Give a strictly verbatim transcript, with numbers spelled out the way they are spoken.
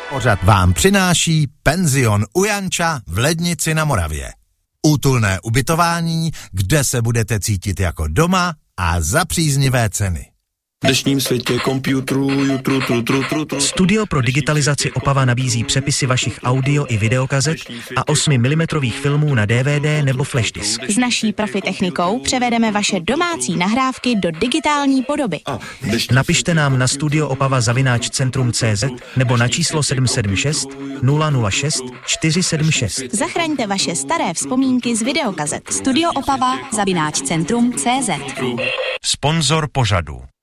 Pořad vám přináší penzion u Janča v Lednici na Moravě. Útulné ubytování, kde se budete cítit jako doma a za příznivé ceny. V dnešním světě komputerů, jutru, tru, tru, tru, tru. Studio pro digitalizaci Opava nabízí přepisy vašich audio i videokazet a osmi milimetrových filmů na D V D nebo flash disk. S naší profi technikou převedeme vaše domácí nahrávky do digitální podoby. Napište nám na studioopava zavináč centrum tečka cé zet nebo na číslo sedm sedm šest nula nula šest čtyři sedm šest. Zachraňte vaše staré vzpomínky z videokazet. Studio Opava zavináč centrum tečka cé zet. Sponzor pořadu